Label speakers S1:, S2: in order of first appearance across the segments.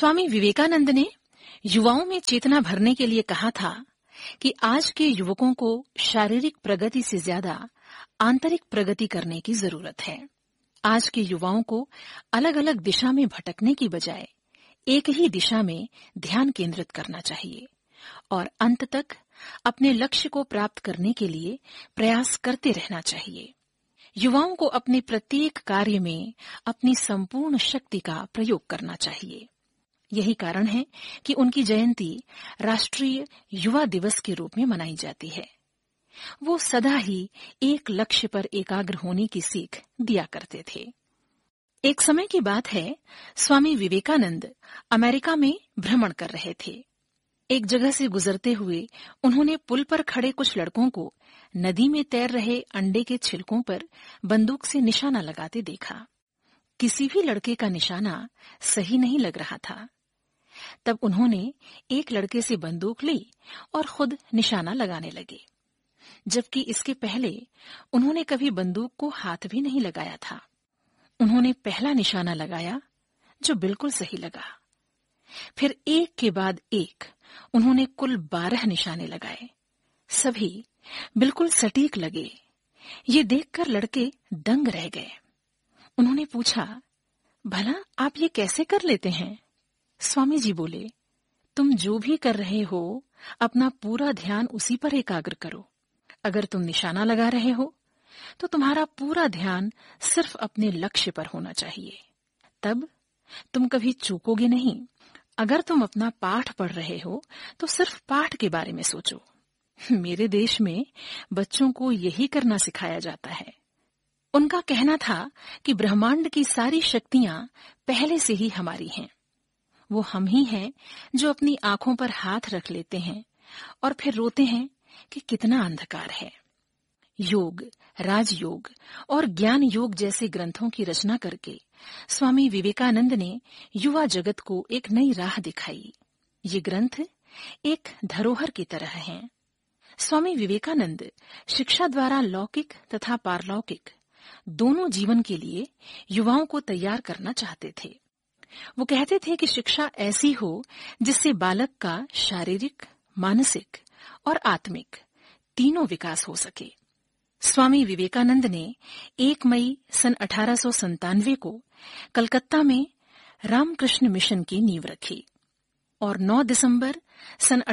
S1: स्वामी विवेकानंद ने युवाओं में चेतना भरने के लिए कहा था कि आज के युवकों को शारीरिक प्रगति से ज्यादा आंतरिक प्रगति करने की जरूरत है। आज के युवाओं को अलग अलग दिशा में भटकने की बजाय एक ही दिशा में ध्यान केंद्रित करना चाहिए और अंत तक अपने लक्ष्य को प्राप्त करने के लिए प्रयास करते रहना चाहिए। युवाओं को अपने प्रत्येक कार्य में अपनी संपूर्ण शक्ति का प्रयोग करना चाहिए। यही कारण है कि उनकी जयंती राष्ट्रीय युवा दिवस के रूप में मनाई जाती है। वो सदा ही एक लक्ष्य पर एकाग्र होने की सीख दिया करते थे। एक समय की बात है, स्वामी विवेकानंद अमेरिका में भ्रमण कर रहे थे। एक जगह से गुजरते हुए उन्होंने पुल पर खड़े कुछ लड़कों को नदी में तैर रहे अंडे के छिलकों पर बंदूक से निशाना लगाते देखा। किसी भी लड़के का निशाना सही नहीं लग रहा था। तब उन्होंने एक लड़के से बंदूक ली और खुद निशाना लगाने लगे, जबकि इसके पहले उन्होंने कभी बंदूक को हाथ भी नहीं लगाया था। उन्होंने पहला निशाना लगाया जो बिल्कुल सही लगा। फिर एक के बाद एक उन्होंने कुल 12 निशाने लगाए। सभी बिल्कुल सटीक लगे। ये देखकर लड़के दंग रह गए। उन्होंने पूछा, भला आप ये कैसे कर लेते हैं? स्वामी जी बोले, तुम जो भी कर रहे हो अपना पूरा ध्यान उसी पर एकाग्र करो। अगर तुम निशाना लगा रहे हो तो तुम्हारा पूरा ध्यान सिर्फ अपने लक्ष्य पर होना चाहिए। तब तुम कभी चूकोगे नहीं। अगर तुम अपना पाठ पढ़ रहे हो तो सिर्फ पाठ के बारे में सोचो। मेरे देश में बच्चों को यही करना सिखाया जाता है। उनका कहना था कि ब्रह्मांड की सारी शक्तियां पहले से ही हमारी हैं। वो हम ही हैं जो अपनी आंखों पर हाथ रख लेते हैं और फिर रोते हैं कि कितना अंधकार है। योग, राजयोग और ज्ञान योग जैसे ग्रंथों की रचना करके स्वामी विवेकानंद ने युवा जगत को एक नई राह दिखाई। ये ग्रंथ एक धरोहर की तरह हैं। स्वामी विवेकानंद शिक्षा द्वारा लौकिक तथा पारलौकिक दोनों जीवन के लिए युवाओं को तैयार करना चाहते थे। वो कहते थे कि शिक्षा ऐसी हो जिससे बालक का शारीरिक, मानसिक और आत्मिक तीनों विकास हो सके। स्वामी विवेकानंद ने 1 मई सन 1897 को कलकत्ता में रामकृष्ण मिशन की नींव रखी और 9 दिसंबर सन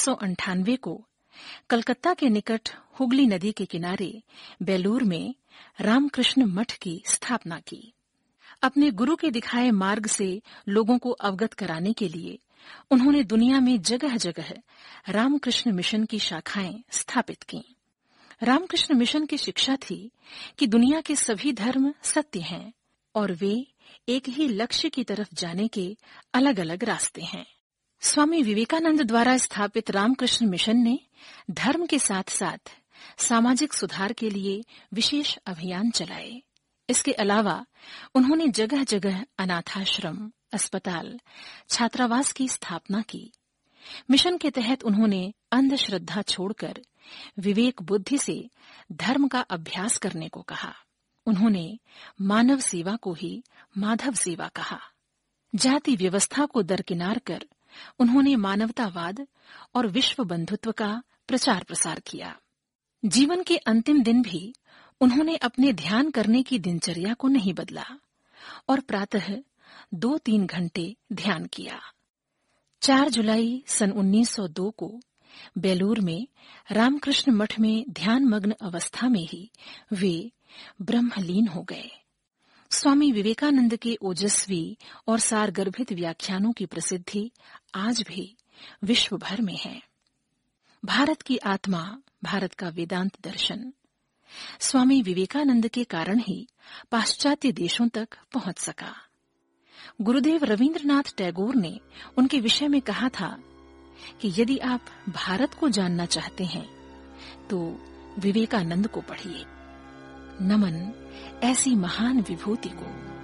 S1: 1898 को कलकत्ता के निकट हुगली नदी के किनारे बेलूर में रामकृष्ण मठ की स्थापना की। अपने गुरु के दिखाए मार्ग से लोगों को अवगत कराने के लिए उन्होंने दुनिया में जगह जगह रामकृष्ण मिशन की शाखाएं स्थापित की। रामकृष्ण मिशन की शिक्षा थी कि दुनिया के सभी धर्म सत्य हैं और वे एक ही लक्ष्य की तरफ जाने के अलग अलग रास्ते हैं। स्वामी विवेकानंद द्वारा स्थापित रामकृष्ण मिशन ने धर्म के साथ साथ सामाजिक सुधार के लिए विशेष अभियान चलाए। इसके अलावा उन्होंने जगह जगह अनाथाश्रम, अस्पताल, छात्रावास की स्थापना की। मिशन के तहत उन्होंने अंधश्रद्धा छोड़कर विवेक बुद्धि से धर्म का अभ्यास करने को कहा। उन्होंने मानव सेवा को ही माधव सेवा कहा। जाति व्यवस्था को दरकिनार कर उन्होंने मानवतावाद और विश्व बंधुत्व का प्रचार प्रसार किया। जीवन के अंतिम दिन भी उन्होंने अपने ध्यान करने की दिनचर्या को नहीं बदला और प्रातः 2-3 घंटे ध्यान किया। 4 जुलाई सन 1902 को बेलूर में रामकृष्ण मठ में ध्यान मग्न अवस्था में ही वे ब्रह्मलीन हो गए। स्वामी विवेकानंद के ओजस्वी और सारगर्भित व्याख्यानों की प्रसिद्धि आज भी विश्व भर में है। भारत की आत्मा, भारत का वेदांत दर्शन स्वामी विवेकानंद के कारण ही पाश्चात्य देशों तक पहुंच सका। गुरुदेव रवींद्रनाथ टैगोर ने उनके विषय में कहा था कि यदि आप भारत को जानना चाहते हैं तो विवेकानंद को पढ़िए। नमन ऐसी महान विभूति को।